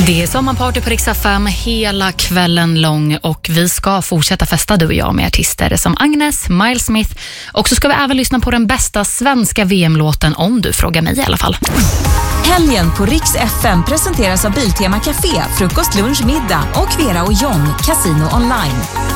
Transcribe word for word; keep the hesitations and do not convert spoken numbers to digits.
Det är sommarparty på Rix F M hela kvällen lång och vi ska fortsätta festa du och jag med artister som Agnes, Miles Smith och så ska vi även lyssna på den bästa svenska V M-låten om du frågar mig i alla fall. Helgen på Rix F M presenteras av Biltema Café, frukost, lunch, middag och Vera och John, Casino Online.